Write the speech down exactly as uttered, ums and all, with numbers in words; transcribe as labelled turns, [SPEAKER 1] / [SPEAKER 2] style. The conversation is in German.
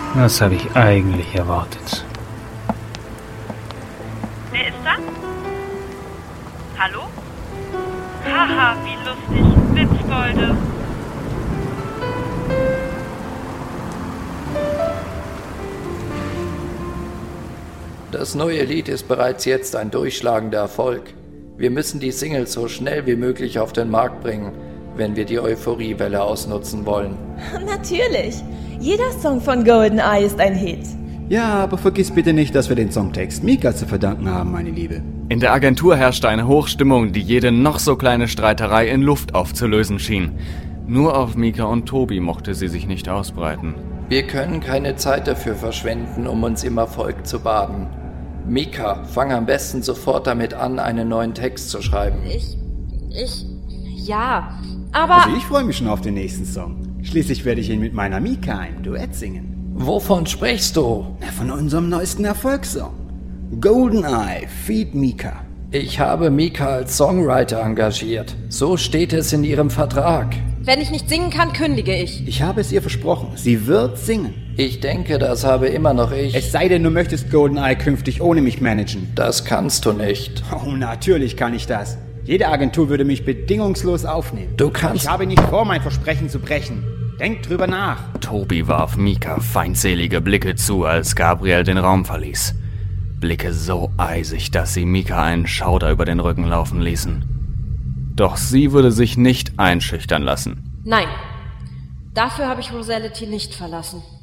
[SPEAKER 1] Das habe ich eigentlich erwartet.
[SPEAKER 2] Wer ist da? Hallo? Haha, wie lustig. Witzbolde.
[SPEAKER 3] Das neue Lied ist bereits jetzt ein durchschlagender Erfolg. Wir müssen die Single so schnell wie möglich auf den Markt bringen, wenn wir die Euphoriewelle ausnutzen wollen.
[SPEAKER 4] Natürlich. Jeder Song von GoldenEye ist ein Hit.
[SPEAKER 5] Ja, aber vergiss bitte nicht, dass wir den Songtext Mika zu verdanken haben, meine Liebe.
[SPEAKER 6] In der Agentur herrschte eine Hochstimmung, die jede noch so kleine Streiterei in Luft aufzulösen schien. Nur auf Mika und Tobi mochte sie sich nicht ausbreiten.
[SPEAKER 3] Wir können keine Zeit dafür verschwenden, um uns im Erfolg zu baden. Mika, fang am besten sofort damit an, einen neuen Text zu schreiben.
[SPEAKER 7] Ich... ich... ja, aber...
[SPEAKER 5] Also ich freue mich schon auf den nächsten Song. Schließlich werde ich ihn mit meiner Mika ein Duett singen.
[SPEAKER 3] Wovon sprichst du?
[SPEAKER 5] Na, von unserem neuesten Erfolgssong. GoldenEye, feat. Mika.
[SPEAKER 3] Ich habe Mika als Songwriter engagiert. So steht es in ihrem Vertrag.
[SPEAKER 7] Wenn ich nicht singen kann, kündige ich.
[SPEAKER 5] Ich habe es ihr versprochen. Sie wird singen.
[SPEAKER 3] Ich denke, das habe immer noch ich.
[SPEAKER 5] Es sei denn, du möchtest GoldenEye künftig ohne mich managen.
[SPEAKER 3] Das kannst du nicht.
[SPEAKER 5] Oh, natürlich kann ich das. Jede Agentur würde mich bedingungslos aufnehmen.
[SPEAKER 3] Du kannst...
[SPEAKER 5] Ich habe nicht vor, mein Versprechen zu brechen. Denk drüber nach.
[SPEAKER 6] Tobi warf Mika feindselige Blicke zu, als Gabriel den Raum verließ. Blicke so eisig, dass sie Mika einen Schauder über den Rücken laufen ließen. Doch sie würde sich nicht einschüchtern lassen.
[SPEAKER 7] Nein, dafür habe ich Rosality nicht verlassen.